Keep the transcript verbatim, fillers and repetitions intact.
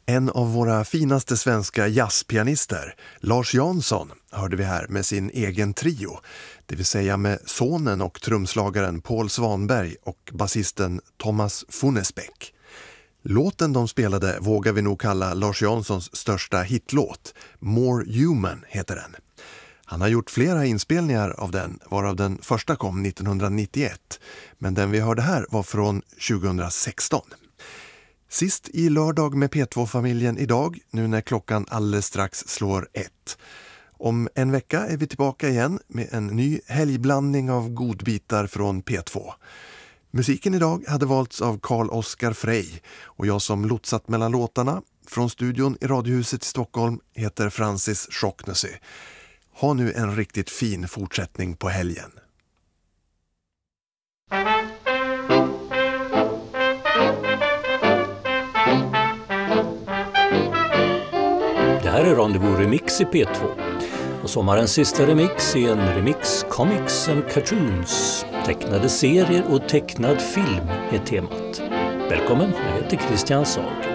En av våra finaste svenska jazzpianister, Lars Jansson, hörde vi här med sin egen trio. Det vill säga med sonen och trumslagaren Paul Svanberg och basisten Thomas Funesbeck. Låten de spelade vågar vi nog kalla Lars Janssons största hitlåt. More Human heter den. Han har gjort flera inspelningar av den, varav den första kom nittonhundranittioett. Men den vi hörde här var från tjugohundrasexton. Sist i lördag med P två-familjen idag, nu när klockan alldeles strax slår ett. Om en vecka är vi tillbaka igen med en ny helgblandning av godbitar från P två. Musiken idag hade valts av Carl-Oskar Frey och jag som lotsat mellan låtarna från studion i Radiohuset i Stockholm heter Francis Schocknessy. Ha nu en riktigt fin fortsättning på helgen. Det här är Rendezvous Remix i P två. Och sommarens sista remix är en remix Comics and Cartoons. Tecknade serier och tecknad film är temat. Välkommen, jag heter Christian Sager.